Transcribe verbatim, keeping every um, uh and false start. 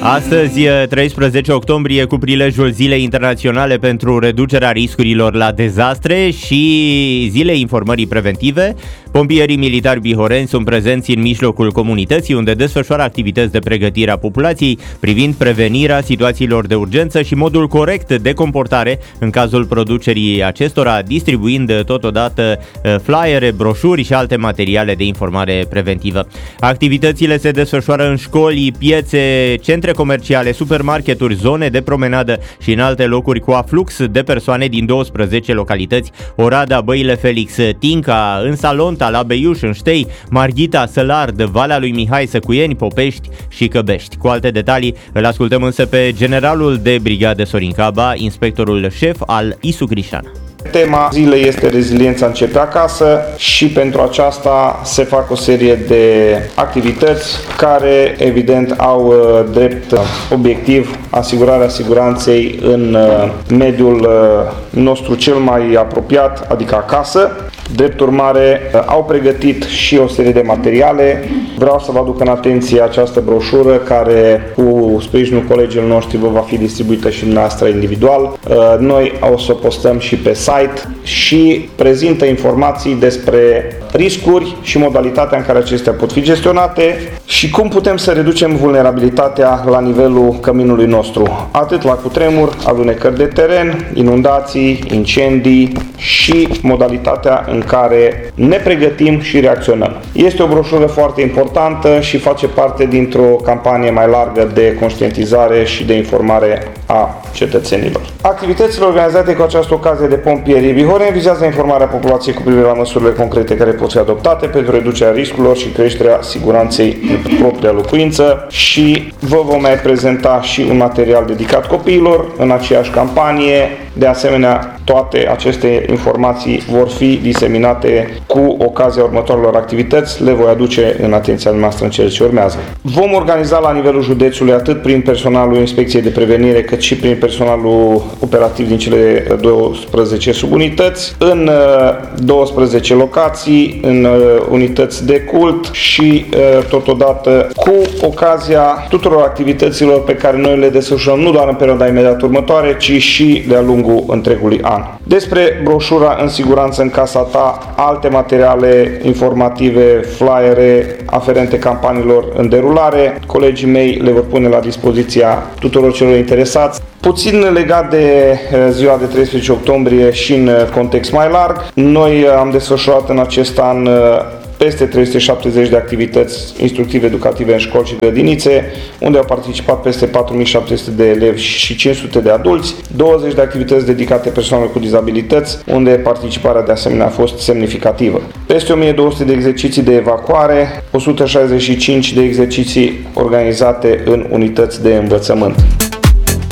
Astăzi, treisprezece octombrie, cu prilejul Zilei Internaționale pentru reducerea riscurilor la dezastre și Zilei Informării Preventive, pompierii militari bihoreni sunt prezenți în mijlocul comunității, unde desfășoară activități de pregătire a populației privind prevenirea situațiilor de urgență și modul corect de comportare în cazul producerii acestora, distribuind totodată flyere, broșuri și alte materiale de informare preventivă. Activitățile se desfășoară în școli, piețe, centre comerciale, supermarketuri, zone de promenadă și în alte locuri cu aflux de persoane din douăsprezece localități: Oradea, Băile Felix, Tinca, în Salonta, la Beiuș, în Ștei, Marghita, Sălard, Valea lui Mihai, Săcuieni, Popești și Căbești. Cu alte detalii îl ascultăm însă pe generalul de brigadă Sorin Caba, inspectorul șef al I S U Crișana. Tema zilei este reziliența începe acasă și pentru aceasta se fac o serie de activități care evident au drept obiectiv asigurarea siguranței în mediul nostru cel mai apropiat, adică acasă. Drept urmare, au pregătit și o serie de materiale. Vreau să vă aduc în atenție această broșură care, cu sprijinul colegilor noștri, vă va fi distribuită și dumneavoastră individual. Noi o să o postăm și pe site și prezintă informații despre riscuri și modalitatea în care acestea pot fi gestionate și cum putem să reducem vulnerabilitatea la nivelul căminului nostru, atât la cutremur, alunecări de teren, inundații, incendii și modalitatea în care ne pregătim și reacționăm. Este o broșură foarte importantă și face parte dintr-o campanie mai largă de conștientizare și de informare a cetățenilor. Activitățile organizate cu această ocazie de pompierii bihoreni vizează informarea populației cu privire la măsurile concrete care pot fi adoptate pentru reducerea riscurilor și creșterea siguranței în propria locuință și vă vom mai prezenta și un material dedicat copiilor în aceeași campanie. De asemenea, toate aceste informații vor fi diseminate cu ocazia următoarelor activități. Le voi aduce în atenția noastră în cele ce urmează. Vom organiza la nivelul județului, atât prin personalul Inspecției de Prevenire, cât și prin personalul operativ din cele douăsprezece subunități, în douăsprezece locații, în unități de cult și totodată cu ocazia tuturor activităților pe care noi le desfășurăm nu doar în perioada imediat următoare, ci și de-a lungul întregului an. Despre broșura În siguranță în casa ta, alte materiale informative, flyere aferente campaniilor în derulare, colegii mei le vor pune la dispoziția tuturor celor interesați. Puțin legat de ziua de treisprezece octombrie și în context mai larg, noi am desfășurat în acest an peste trei sute șaptezeci de activități instructive educative în școli și grădinițe, unde au participat peste patru mii șapte sute de elevi și cinci sute de adulți, douăzeci de activități dedicate persoanelor cu dizabilități, unde participarea de asemenea a fost semnificativă. Peste o mie două sute de exerciții de evacuare, o sută șaizeci și cinci de exerciții organizate în unități de învățământ.